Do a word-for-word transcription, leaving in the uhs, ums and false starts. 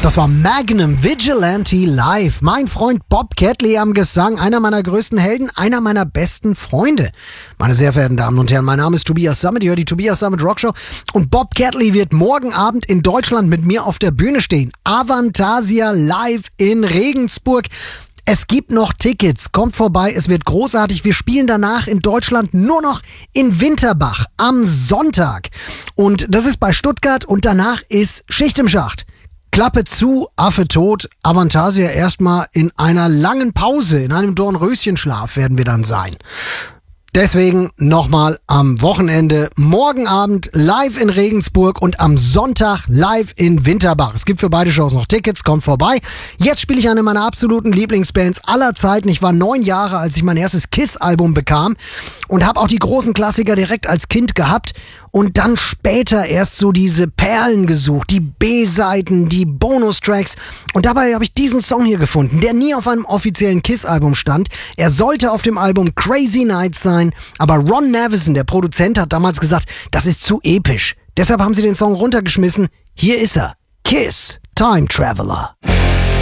Das war Magnum Vigilante Live. Mein Freund Bob Catley am Gesang, einer meiner größten Helden, einer meiner besten Freunde. Meine sehr verehrten Damen und Herren, mein Name ist Tobias Sammet, ihr hört die Tobias Sammet Rockshow und Bob Catley wird morgen Abend in Deutschland mit mir auf der Bühne stehen. Avantasia live in Regensburg. Es gibt noch Tickets, kommt vorbei, es wird großartig. Wir spielen danach in Deutschland nur noch in Winterbach am Sonntag. Und das ist bei Stuttgart und danach ist Schicht im Schacht. Klappe zu, Affe tot, Avantasia erstmal in einer langen Pause, in einem Dornröschenschlaf werden wir dann sein. Deswegen nochmal am Wochenende, morgen Abend live in Regensburg und am Sonntag live in Winterbach. Es gibt für beide Shows noch Tickets, kommt vorbei. Jetzt spiele ich eine meiner absoluten Lieblingsbands aller Zeiten. Ich war neun Jahre, als ich mein erstes Kiss-Album bekam und habe auch die großen Klassiker direkt als Kind gehabt. Und dann später erst so diese Perlen gesucht, die B-Seiten, die Bonustracks. Und dabei habe ich diesen Song hier gefunden, der nie auf einem offiziellen Kiss-Album stand. Er sollte auf dem Album Crazy Nights sein, aber Ron Nevison, der Produzent, hat damals gesagt, das ist zu episch. Deshalb haben sie den Song runtergeschmissen. Hier ist er. Kiss, Time Traveler.